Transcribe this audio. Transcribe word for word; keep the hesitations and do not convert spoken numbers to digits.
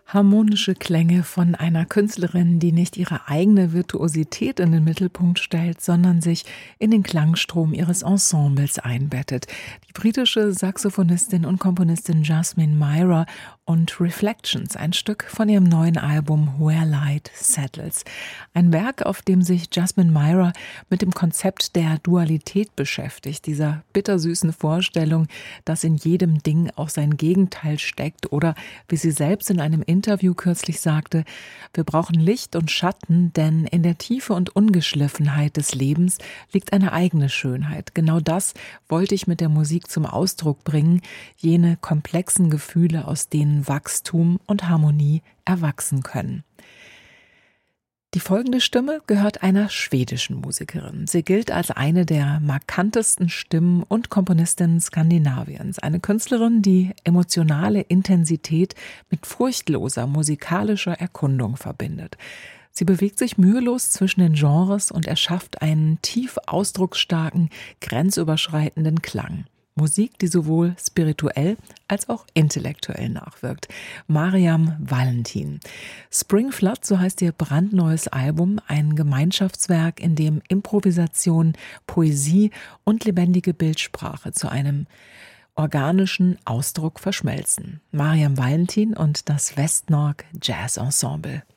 Harmonische Klänge von einer Künstlerin, die nicht ihre eigene Virtuosität in den Mittelpunkt stellt, sondern sich in den Klangstrom ihres Ensembles einbettet. Die britische Saxophonistin und Komponistin Jasmine Myra und Reflections, ein Stück von ihrem neuen Album Where Light Settles. Ein Werk, auf dem sich Jasmine Myra mit dem Konzept der Dualität beschäftigt, dieser bittersüßen Vorstellung, dass in jedem Ding auch sein Gegenteil steckt oder, wie sie selbst in einem Interview kürzlich sagte, wir brauchen Licht und Schatten, denn in der Tiefe und Ungeschliffenheit des Lebens liegt eine eigene Schönheit. Genau das wollte ich mit der Musik zum Ausdruck bringen, jene komplexen Gefühle, aus denen Wachstum und Harmonie erwachsen können. Die folgende Stimme gehört einer schwedischen Musikerin. Sie gilt als eine der markantesten Stimmen und Komponistinnen Skandinaviens. Eine Künstlerin, die emotionale Intensität mit furchtloser musikalischer Erkundung verbindet. Sie bewegt sich mühelos zwischen den Genres und erschafft einen tief ausdrucksstarken, grenzüberschreitenden Klang. Musik, die sowohl spirituell als auch intellektuell nachwirkt. Mariam Valentin. Spring Flood, so heißt ihr brandneues Album, ein Gemeinschaftswerk, in dem Improvisation, Poesie und lebendige Bildsprache zu einem organischen Ausdruck verschmelzen. Mariam Valentin und das Westnorg Jazz Ensemble.